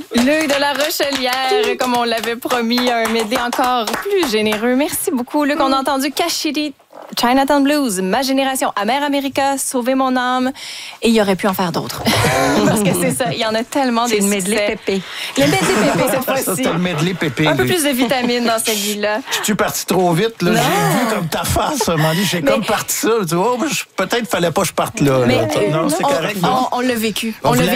Luc de la Rochelière, comme on l'avait promis, un medley encore plus généreux. Merci beaucoup, Luc. On a entendu Cachiri, Chinatown Blues, Ma Génération, Amer America, Sauver mon âme. Et il aurait pu en faire d'autres. Parce que c'est ça, il y en a tellement des succès. C'est le medley pépé. Le medley pépé, cette fois-ci. Ça, c'était le medley pépé. Un peu plus de vitamines dans celui-là. Je suis parti trop vite, là. J'ai vu comme ta face, j'ai comme parti ça. Tu vois, peut-être fallait pas que je parte là. Mais, non, c'est correct. On l'a vécu. On l'a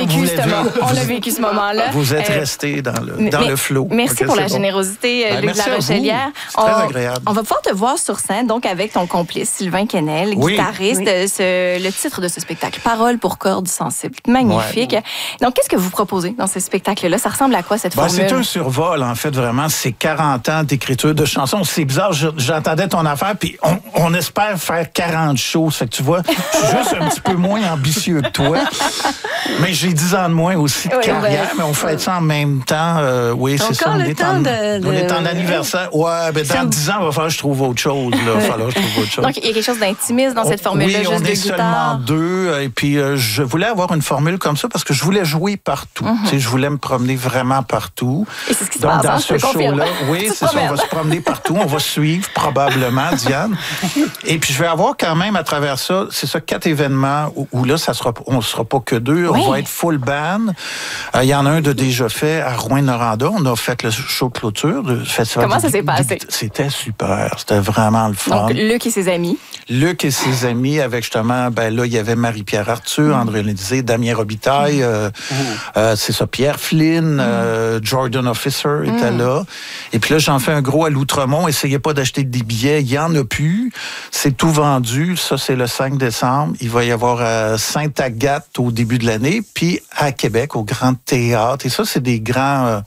vécu ce moment-là. Vous êtes resté dans le flow. Merci pour la générosité, Luc de la Rochelière. C'est très agréable. On va pouvoir te voir sur scène, donc avec ton complice, Sylvain Quesnel, guitariste. Le titre de ce spectacle, Paroles pour cordes sensibles. Magnifique. Ouais. Donc, qu'est-ce que vous proposez dans ce spectacle-là? Ça ressemble à quoi, cette formule? C'est un survol, en fait, vraiment. C'est 40 ans d'écriture de chansons. C'est bizarre, j'entendais ton affaire, puis on espère faire 40 shows. Fait que tu vois, je suis juste un petit peu moins ambitieux que toi. Mais j'ai 10 ans de moins aussi de carrière, mais on fait ça en même temps. Oui, c'est ça. On est en anniversaire. Ouais, mais dans 10 ans, il va falloir que je trouve autre chose. Là. Il va falloir que je trouve autre chose. Donc, il y a quelque chose d'intimiste dans cette formule-là, juste de guitare. Seulement 2. Et puis, je voulais avoir une formule comme ça parce que je voulais jouer partout. Je voulais me promener vraiment partout. Et c'est ce qui se passe, dans ce show-là. Oui, c'est ça. On va se promener partout. On va suivre probablement, Diane. Et puis, je vais avoir quand même à travers ça, c'est ça, 4 événements où là, on ne sera pas que 2. On va être full band. Il y en a un de déjà fait à Rouyn-Noranda. On a fait le show de clôture. Comment ça s'est passé? C'était super. C'était vraiment le fun. Donc, Luc et ses amis. Luc et ses amis avec justement, là, il y avait Marie-Pierre Arthur, André Lédisé, Damien Robitaille, c'est ça, Pierre Flynn, Jordan Officer était là. Et puis là, j'en fais un gros à l'Outremont. Essayez pas d'acheter des billets. Il y en a plus. C'est tout vendu. Ça, c'est le 5 décembre. Il va y avoir à Sainte-Agathe au début de l'année, puis à Québec, au Grand Théâtre. Et ça, c'est des grandes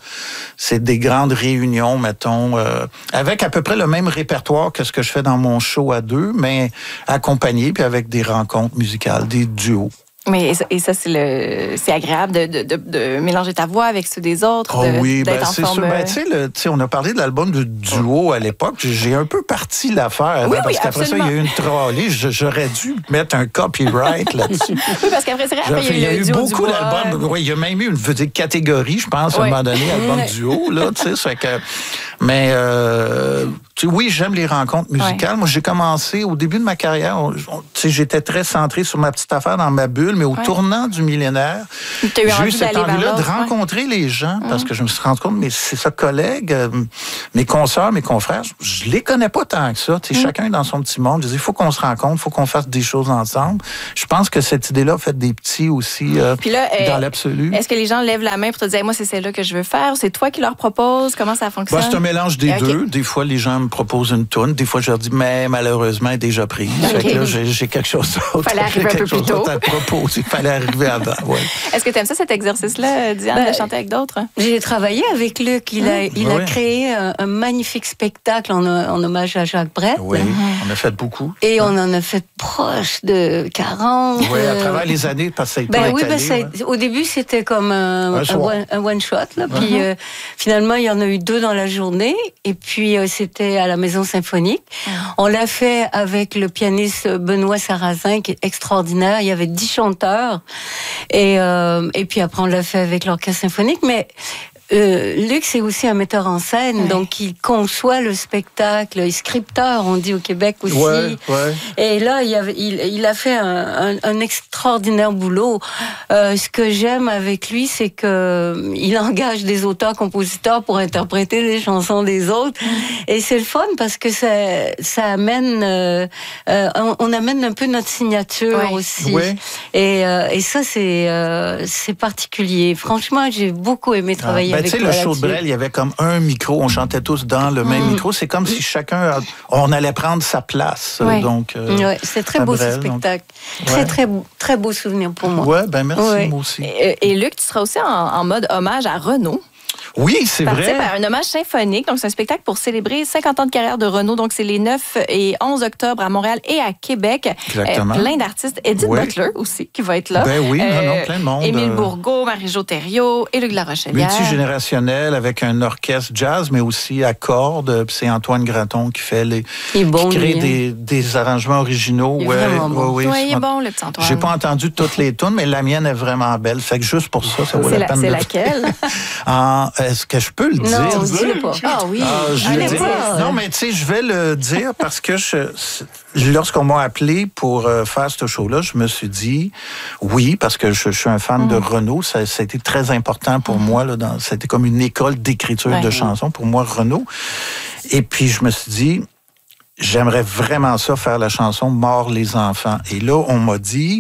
réunions, mettons, avec à peu près le même répertoire que ce que je fais dans mon show à 2, mais accompagné, puis avec des rencontres musicales, des duos. Mais et ça, c'est agréable de mélanger ta voix avec ceux des autres. Oui, c'est sûr. Tu sais, on a parlé de l'album de duo à l'époque. J'ai un peu parti l'affaire. Parce qu'après ça, il y a eu une trollée. J'aurais dû mettre un copyright là-dessus. Oui, parce qu'après, c'est vrai, il y a eu beaucoup d'albums. Oui, il y a même eu une catégorie, je pense, à un moment donné, album duo. Là, tu sais, mais oui, j'aime les rencontres musicales. Ouais. Moi, j'ai commencé au début de ma carrière. J'étais très centré sur ma petite affaire dans ma bulle, mais au tournant du millénaire, j'ai eu cette envie-là de rencontrer les gens parce que je me suis rendu compte, mais c'est ça, collègues, mes consoeurs, mes confrères, je les connais pas tant que ça. Chacun dans son petit monde. Je dis, il faut qu'on se rencontre, il faut qu'on fasse des choses ensemble. Je pense que cette idée-là fait des petits aussi dans l'absolu. Est-ce que les gens lèvent la main pour te dire, moi, c'est celle-là que je veux faire? C'est toi qui leur proposes? Comment ça fonctionne? C'est un mélange des deux. Des fois, les gens me proposent une toune. Des fois, je leur dis, mais malheureusement, elle est déjà prise. Fait que là, j'ai quelque chose d'autre. Fallait arriver un peu plus tôt. À proposer. Il fallait arriver avant. Ouais. Est-ce que tu aimes ça, cet exercice-là, Diane, de chanter avec d'autres? J'ai travaillé avec Luc. Il a créé un magnifique spectacle en hommage à Jacques Brel. Oui, on a fait beaucoup. Et on en a fait proche de 40. Oui, à travers les années, parce que ça a été étalé. Au début, c'était comme un one-shot. Puis finalement, il y en a eu 2 dans la journée. Et puis, c'était à la Maison Symphonique. On l'a fait avec le pianiste Benoît Sarrazin, qui est extraordinaire. Il y avait 10 chanteurs. Et puis après, on l'a fait avec l'Orchestre Symphonique. Mais Luc, c'est aussi un metteur en scène, donc il conçoit le spectacle, il est scripteur, on dit au Québec aussi. Et là, il a fait un extraordinaire boulot. Ce que j'aime avec lui, c'est que il engage des auteurs-compositeurs pour interpréter les chansons des autres. Et c'est le fun parce que ça amène, on amène un peu notre signature aussi. Et ça, c'est particulier. Franchement, j'ai beaucoup aimé travailler. Tu sais, le show de Brel, il y avait comme un micro, on chantait tous dans le même micro. C'est comme si chacun, on allait prendre sa place. Donc, c'est très beau ce spectacle. Très beau souvenir pour moi. Merci, moi aussi. Et Luc, tu seras aussi en mode hommage à Renaud. Oui, c'est vrai. Participe à un hommage symphonique. Donc, c'est un spectacle pour célébrer 50 ans de carrière de Renaud. Donc, c'est les 9 et 11 octobre à Montréal et à Québec. Exactement. Plein d'artistes. Edith Butler aussi, qui va être là. Ben oui, plein de monde. Émile Bourgault, Marie-Jo Thériault et Luc Larochelière. Multigénérationnel avec un orchestre jazz, mais aussi à cordes. C'est Antoine Graton qui fait qui crée des arrangements originaux. Il est vraiment bon. Oui, il est bon, le petit Antoine. J'ai pas entendu toutes les tunes, mais la mienne est vraiment belle. Fait que juste pour ça vaut la peine. C'est laquelle? Est-ce que je peux le dire? Non, dis-le pas. Ah oui. Non, mais tu sais, je vais le dire parce que lorsqu'on m'a appelé pour faire ce show-là, je me suis dit oui, parce que je suis un fan de Renaud. Ça a été très important pour moi. C'était comme une école d'écriture de chansons pour moi, Renaud. Et puis, je me suis dit, j'aimerais vraiment ça, faire la chanson « Mort les enfants ». Et là, on m'a dit,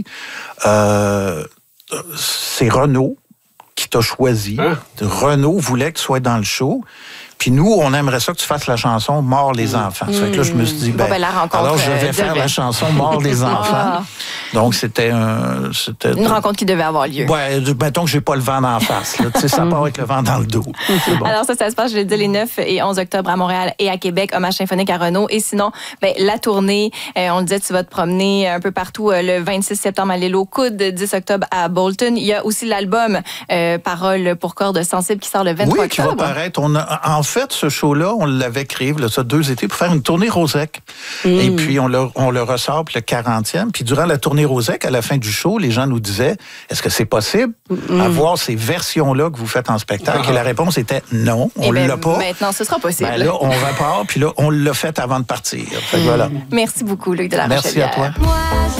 c'est Renaud qui t'a choisi. Renaud voulait que tu sois dans le show. Puis nous, on aimerait ça que tu fasses la chanson « Mort les enfants ». Fait que là, je me suis dit, alors je vais faire la chanson « Mort les enfants ». Donc, c'était une rencontre qui devait avoir lieu. Ouais, mettons que j'ai pas le vent d'en face. Là. Ça part avec le vent dans le dos. Bon. Alors, ça se passe, je l'ai dit, les 9 et 11 octobre à Montréal et à Québec, hommage symphonique à Renaud. Et sinon, la tournée, on le disait, tu vas te promener un peu partout le 26 septembre à l'île aux Coudes, 10 octobre à Bolton. Il y a aussi l'album Paroles pour cordes sensibles qui sort le 23 octobre. Oui, qui va paraître. En fait, ce show-là, on l'avait créé, ça 2 étés, pour faire une tournée Rosec. Et puis, on le ressort pour le 40e. Puis, durant la tournée Rosec, à la fin du show, les gens nous disaient, est-ce que c'est possible d'avoir ces versions-là que vous faites en spectacle? Et la réponse était non, on ne l'a pas. Maintenant, ce sera possible. Ben là, on repart, puis là, on l'a fait avant de partir. Fait que voilà. Merci beaucoup, Luc de Larochelière. Merci à toi.